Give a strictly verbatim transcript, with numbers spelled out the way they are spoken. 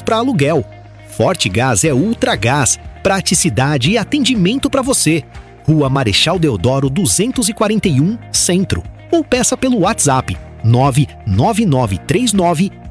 para aluguel. Fortegás é Ultragás, praticidade e atendimento para você. Rua Marechal Deodoro duzentos e quarenta e um, Centro. Ou peça pelo WhatsApp nove nove nove três nove